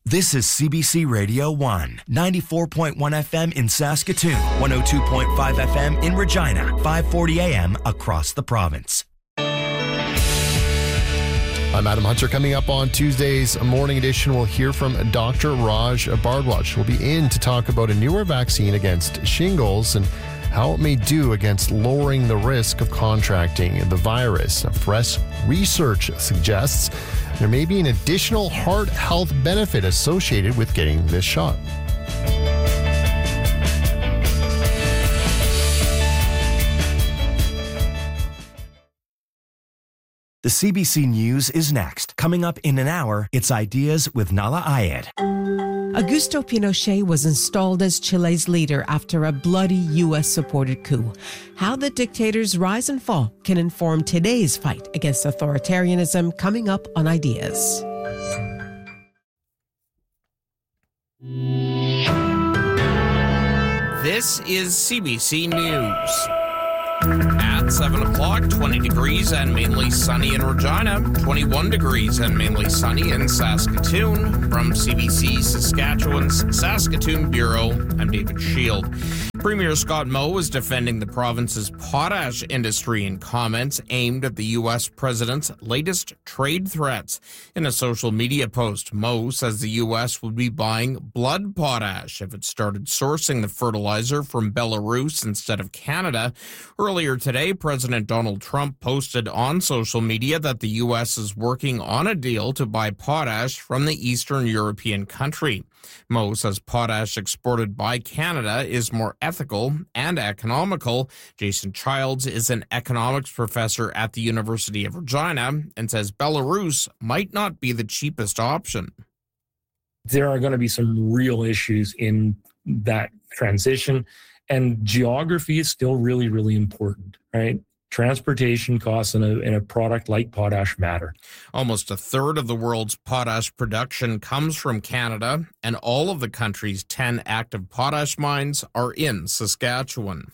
This is CBC Radio 1, 94.1 FM in Saskatoon, 102.5 FM in Regina, 540 AM across the province. I'm Adam Hunter. Coming up on Tuesday's Morning Edition, we'll hear from Dr. Raj Bhardwaj. We'll be in to talk about a newer vaccine against shingles and how it may do against lowering the risk of contracting the virus. Fresh research suggests there may be an additional heart health benefit associated with getting this shot. The CBC News is next. Coming up in an hour, it's Ideas with Nahlah Ayed. Augusto Pinochet was installed as Chile's leader after a bloody U.S.-supported coup. How the dictator's rise and fall can inform today's fight against authoritarianism, coming up on Ideas. This is CBC News. At 7 o'clock, 20 degrees and mainly sunny in Regina, 21 degrees and mainly sunny in Saskatoon. From CBC Saskatchewan's Saskatoon Bureau, I'm David Shield. Premier Scott Moe is defending the province's potash industry in comments aimed at the U.S. president's latest trade threats. In a social media post, Moe says the U.S. would be buying blood potash if it started sourcing the fertilizer from Belarus instead of Canada. Earlier today, President Donald Trump posted on social media that the U.S. is working on a deal to buy potash from the Eastern European country. Moe says potash exported by Canada is more ethical and economical. Jason Childs is an economics professor at the University of Regina and says Belarus might not be the cheapest option. There are going to be some real issues in that transition, and geography is still really, really important, right? Transportation costs in a product like potash matter. Almost a third of the world's potash production comes from Canada, and all of the country's 10 active potash mines are in Saskatchewan.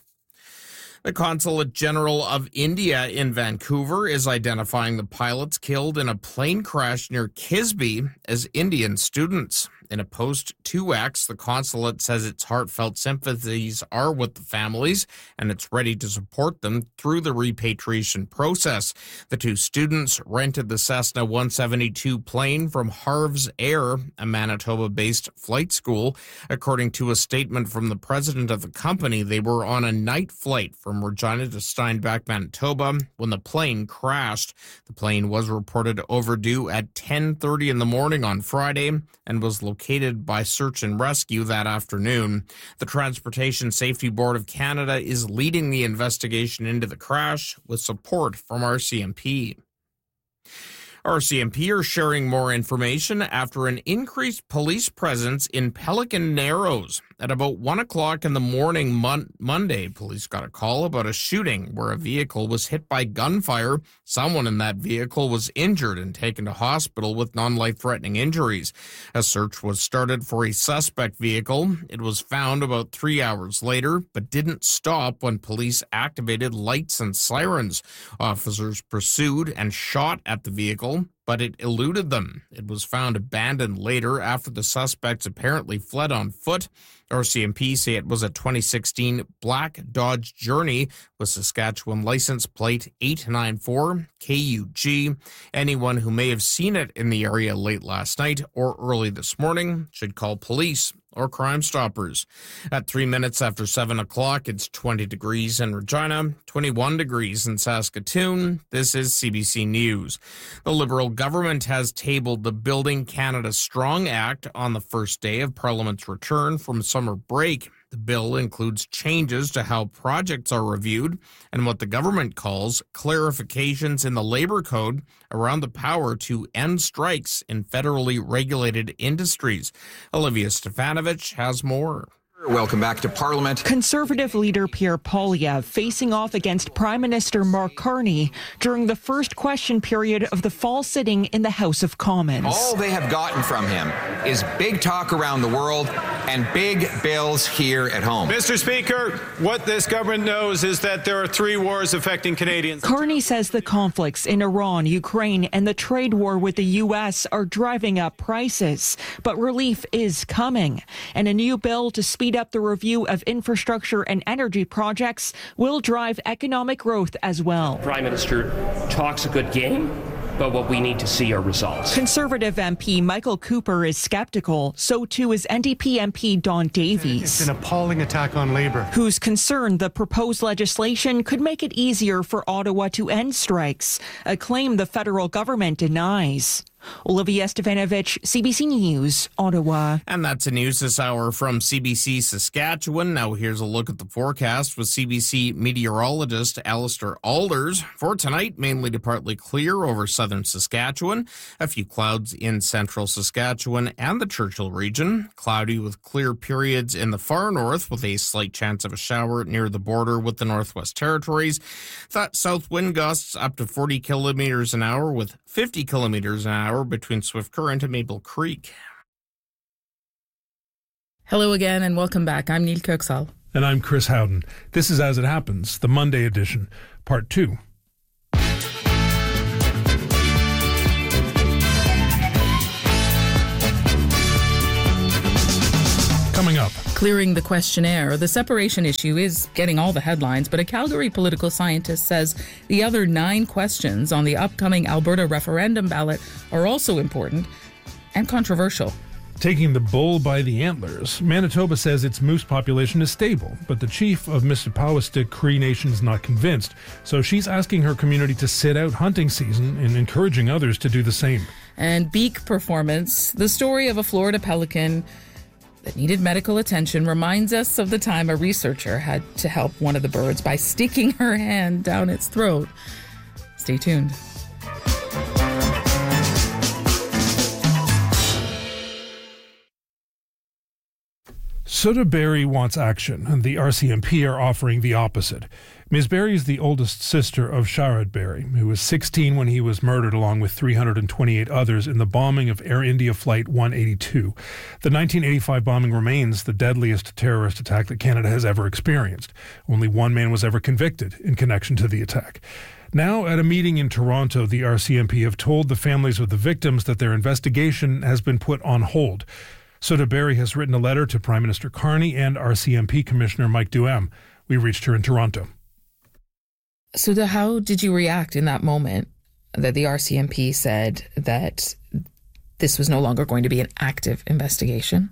The Consulate General of India in Vancouver is identifying the pilots killed in a plane crash near Kisby as Indian students. In a post to X, the consulate says its heartfelt sympathies are with the families and it's ready to support them through the repatriation process. The two students rented the Cessna 172 plane from Harv's Air, a Manitoba-based flight school. According to a statement from the president of the company, they were on a night flight from Regina to Steinbach, Manitoba, when the plane crashed. The plane was reported overdue at 10:30 in the morning on Friday and was located by search and rescue that afternoon. The Transportation Safety Board of Canada is leading the investigation into the crash with support from RCMP. RCMP are sharing more information after an increased police presence in Pelican Narrows. At about 1 o'clock in the morning Monday, police got a call about a shooting where a vehicle was hit by gunfire. Someone in that vehicle was injured and taken to hospital with non-life-threatening injuries. A search was started for a suspect vehicle. It was found about 3 hours later, but didn't stop when police activated lights and sirens. Officers pursued and shot at the vehicle, but it eluded them. It was found abandoned later after the suspects apparently fled on foot. RCMP say it was a 2016 black Dodge Journey with Saskatchewan license plate 894 KUG. Anyone who may have seen it in the area late last night or early this morning should call police or Crime Stoppers. At 3 minutes after 7 o'clock, it's 20 degrees in Regina, 21 degrees in Saskatoon. This is CBC News. The Liberal government has tabled the Building Canada Strong Act on the first day of Parliament's return from summer break. The bill includes changes to how projects are reviewed and what the government calls clarifications in the Labor Code around the power to end strikes in federally regulated industries. Olivia Stefanovich has more. Welcome back to Parliament. Conservative leader Pierre Poilievre facing off against Prime Minister Mark Carney during the first question period of the fall sitting in the House of Commons. All they have gotten from him is big talk around the world and big bills here at home. Mr. Speaker, what this government knows is that there are 3 wars affecting Canadians. Carney says the conflicts in Iran, Ukraine, and the trade war with the U.S. are driving up prices. But relief is coming, and a new bill to speed up the review of infrastructure and energy projects will drive economic growth as well. Prime Minister talks a good game, but what we need to see are results. Conservative MP Michael Cooper is skeptical. So too is NDP MP Don Davies. It's an appalling attack on Labour. Who's concerned the proposed legislation could make it easier for Ottawa to end strikes, a claim the federal government denies. Olivia Stefanovic, CBC News, Ottawa. And that's the news this hour from CBC Saskatchewan. Now here's a look at the forecast with CBC meteorologist Alistair Alders. For tonight, mainly to partly clear over southern Saskatchewan. A few clouds in central Saskatchewan and the Churchill region. Cloudy with clear periods in the far north with a slight chance of a shower near the border with the Northwest Territories. That south wind gusts up to 40 kilometers an hour with 50 kilometers an hour between Swift Current and Maple Creek. Hello again and welcome back. I'm Neil Kirksall. And I'm Chris Howden. This is As It Happens, the Monday edition, part 2. Coming up. Clearing the questionnaire. The separation issue is getting all the headlines, but a Calgary political scientist says the other 9 questions on the upcoming Alberta referendum ballot are also important and controversial. Taking the bull by the antlers, Manitoba says its moose population is stable, but the chief of Mississipauwastik Cree Nation is not convinced, so she's asking her community to sit out hunting season and encouraging others to do the same. And beak performance, the story of a Florida pelican that needed medical attention, reminds us of the time a researcher had to help one of the birds by sticking her hand down its throat. Stay tuned. Sudha Berry wants action, and the RCMP are offering the opposite. Ms. Berry is the oldest sister of Sharad Berry, who was 16 when he was murdered along with 328 others in the bombing of Air India Flight 182. The 1985 bombing remains the deadliest terrorist attack that Canada has ever experienced. Only one man was ever convicted in connection to the attack. Now, at a meeting in Toronto, the RCMP have told the families of the victims that their investigation has been put on hold. Sudha Berry has written a letter to Prime Minister Carney and RCMP Commissioner Mike Duham. We reached her in Toronto. Sudha, how did you react in that moment that the RCMP said that this was no longer going to be an active investigation?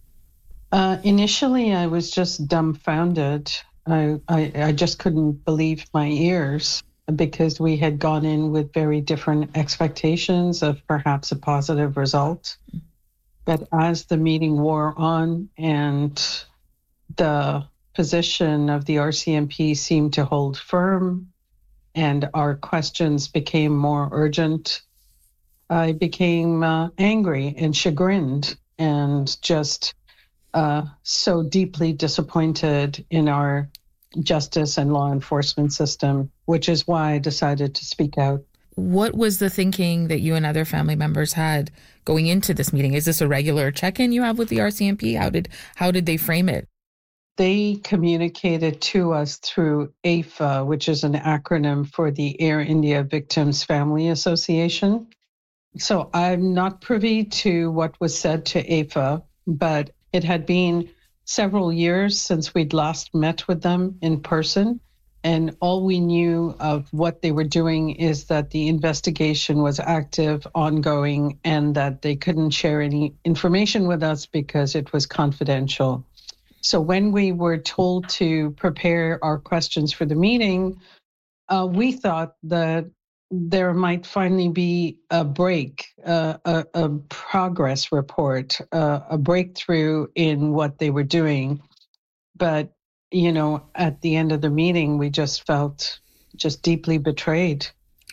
Initially, I was just dumbfounded. I just couldn't believe my ears because we had gone in with very different expectations of perhaps a positive result. But as the meeting wore on and the position of the RCMP seemed to hold firm and our questions became more urgent, I became angry and chagrined and just so deeply disappointed in our justice and law enforcement system, which is why I decided to speak out. What was the thinking that you and other family members had going into this meeting? Is this a regular check-in you have with the RCMP? How did they frame it? They communicated to us through AFA, which is an acronym for the Air India Victims Family Association. So I'm not privy to what was said to AFA, but it had been several years since we'd last met with them in person. And all we knew of what they were doing is that the investigation was active, ongoing, and that they couldn't share any information with us because it was confidential. So when we were told to prepare our questions for the meeting, we thought that there might finally be a break, a progress report, a breakthrough in what they were doing. But, you know, at the end of the meeting, we just felt just deeply betrayed.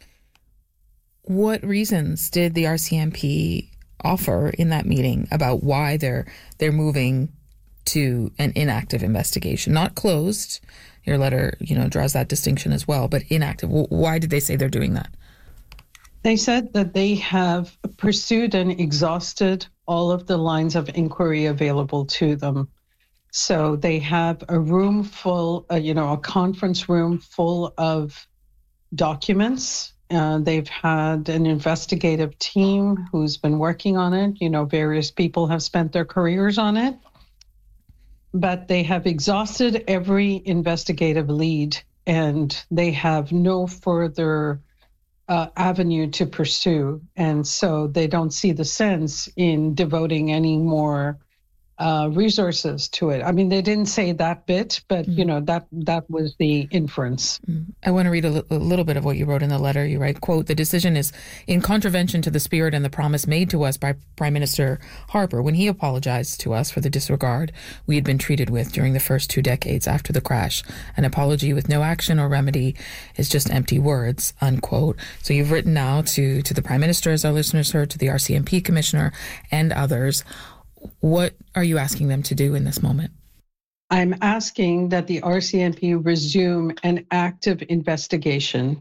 What reasons did the RCMP offer in that meeting about why they're moving to an inactive investigation, not closed. Your letter, draws that distinction as well, but inactive. Why did they say they're doing that? They said that they have pursued and exhausted all of the lines of inquiry available to them. So they have a room full, a conference room full of documents. They've had an investigative team who's been working on it. Various people have spent their careers on it. But they have exhausted every investigative lead, and they have no further avenue to pursue. And so they don't see the sense in devoting any more resources to it. I mean, they didn't say that bit, but that was the inference. I want to read a little bit of what you wrote in the letter. You write, quote, "The decision is in contravention to the spirit and the promise made to us by Prime Minister Harper when he apologized to us for the disregard we had been treated with during the first 2 decades after the crash. An apology with no action or remedy is just empty words," unquote. So you've written now to the Prime Minister, as our listeners heard, to the RCMP Commissioner and others. What are you asking them to do in this moment? I'm asking that the RCMP resume an active investigation.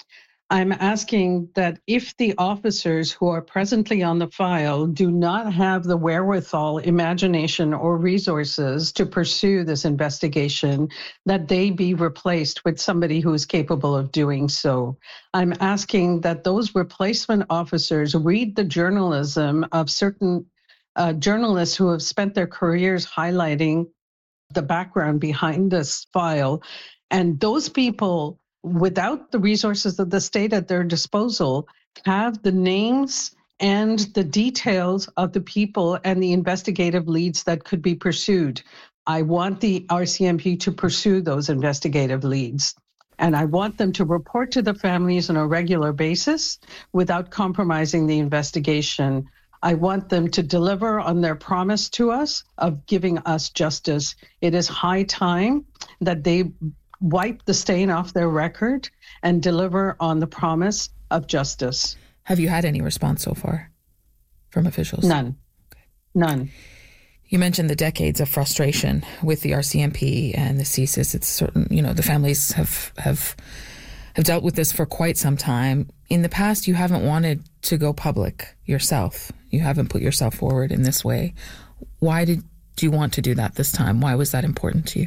I'm asking that if the officers who are presently on the file do not have the wherewithal, imagination, or resources to pursue this investigation, that they be replaced with somebody who is capable of doing so. I'm asking that those replacement officers read the journalism of certain journalists who have spent their careers highlighting the background behind this file. And those people, without the resources of the state at their disposal, have the names and the details of the people and the investigative leads that could be pursued. I want the RCMP to pursue those investigative leads. And I want them to report to the families on a regular basis without compromising the investigation. I want them to deliver on their promise to us of giving us justice. It is high time that they wipe the stain off their record and deliver on the promise of justice. Have you had any response so far from officials? None. Okay. None. You mentioned the decades of frustration with the RCMP and the CSIS. It's certain, the families have dealt with this for quite some time. In the past, you haven't wanted to go public yourself. You haven't put yourself forward in this way. Why did you want to do that this time? Why was that important to you?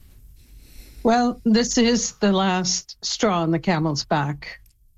Well, this is the last straw on the camel's back.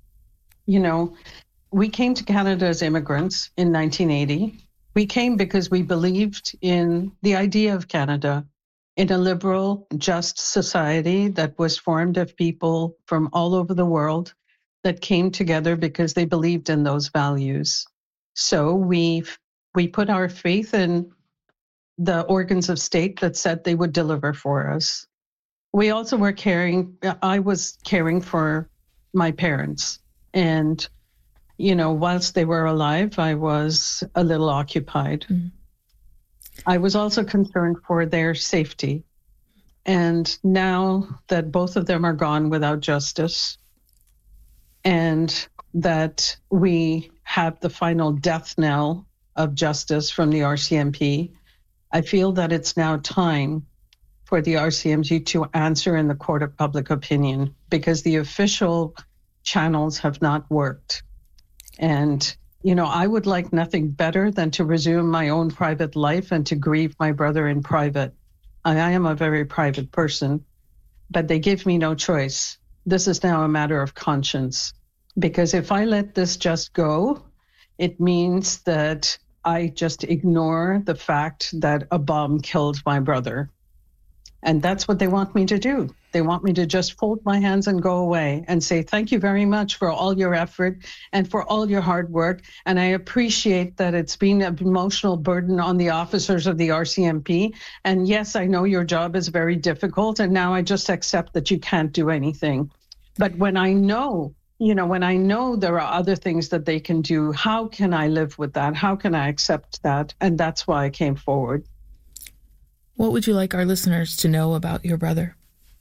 We came to Canada as immigrants in 1980. We came because we believed in the idea of Canada, in a liberal, just society that was formed of people from all over the world that came together because they believed in those values. So we put our faith in the organs of state that said they would deliver for us. We also were I was caring for my parents. And, whilst they were alive, I was a little occupied. Mm. I was also concerned for their safety. And now that both of them are gone without justice, and that we have the final death knell of justice from the RCMP, I feel that it's now time for the RCMP to answer in the court of public opinion, because the official channels have not worked. And, I would like nothing better than to resume my own private life and to grieve my brother in private. I am a very private person, but they give me no choice. This is now a matter of conscience, because if I let this just go, it means that I just ignore the fact that a bomb killed my brother. And that's what they want me to do. They want me to just fold my hands and go away and say, thank you very much for all your effort and for all your hard work. And I appreciate that it's been an emotional burden on the officers of the RCMP. And yes, I know your job is very difficult. And now I just accept that you can't do anything. But when I know, there are other things that they can do, how can I live with that? How can I accept that? And that's why I came forward. What would you like our listeners to know about your brother?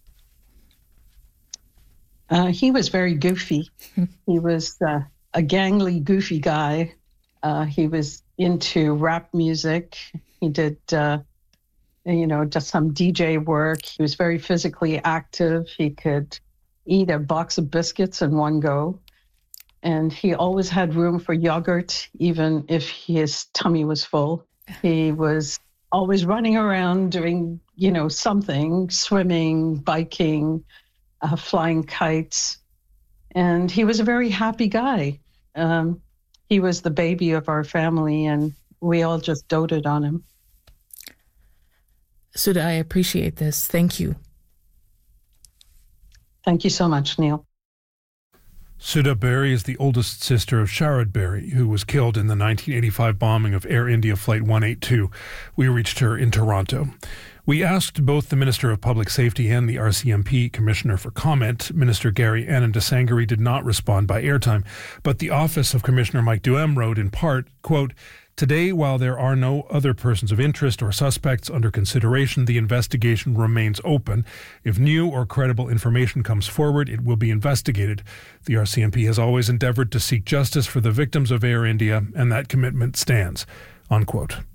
He was very goofy. He was a gangly, goofy guy. He was into rap music. He did just some DJ work. He was very physically active. He could eat a box of biscuits in one go. And he always had room for yogurt, even if his tummy was full. He was always running around doing, something, swimming, biking, flying kites. And he was a very happy guy. He was the baby of our family, and we all just doted on him. Sudha, I appreciate this. Thank you. Thank you so much, Neil. Sudha Berry is the oldest sister of Sharad Berry, who was killed in the 1985 bombing of Air India Flight 182. We reached her in Toronto. We asked both the Minister of Public Safety and the RCMP Commissioner for comment. Minister Gary Anand-Desangari did not respond by airtime, but the office of Commissioner Mike Duhem wrote in part, quote, "Today, while there are no other persons of interest or suspects under consideration, the investigation remains open. If new or credible information comes forward, it will be investigated. The RCMP has always endeavored to seek justice for the victims of Air India, and that commitment stands." Unquote.